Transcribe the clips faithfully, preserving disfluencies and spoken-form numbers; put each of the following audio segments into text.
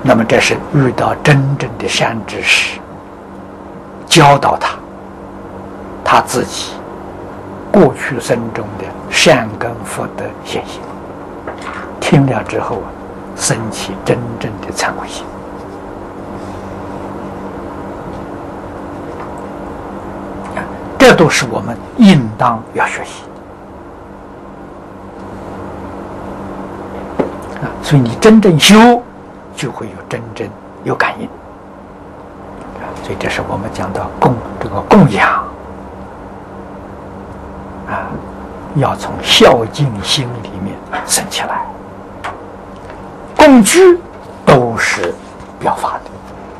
那么这是遇到真正的善知识，教导他，他自己过去生中的善根福德现行，听了之后啊，生起真正的忏悔心。这都是我们应当要学习啊！所以你真正修，就会有真正有感应啊！所以这是我们讲到供这个供养啊，要从孝敬心里面生起来。供居都是表法的。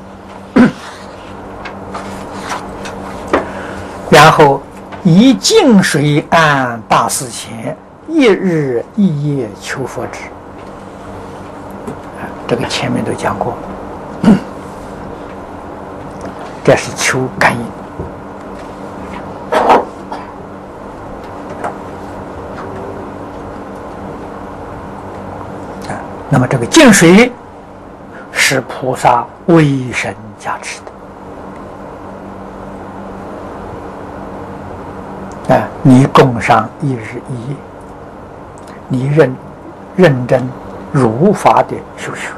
然后以净水安大寺前，一日一夜求佛旨。这个前面都讲过，这是求感应。啊，那么这个净水是菩萨威神加持的。啊，你供上一日一夜，你认认真如法的修学，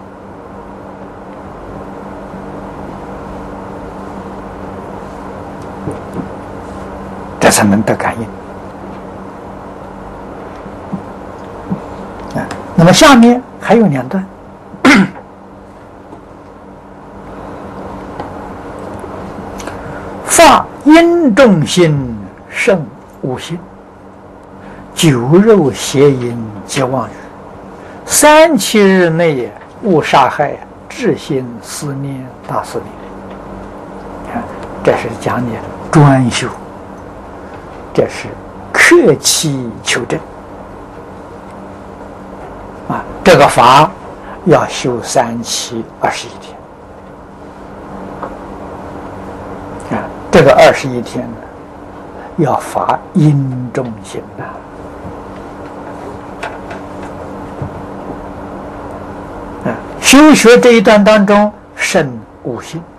这才能得感应。啊，那么下面还有两段，发因重心。胜无心，酒肉邪淫皆妄语，三七日内勿杀害，至心思念大思念。看，这是讲的专修，这是克期求证啊！这个法要修三七二十一天啊！这个二十一天呢，要发因重心呐、啊！修学这一段当中，慎无心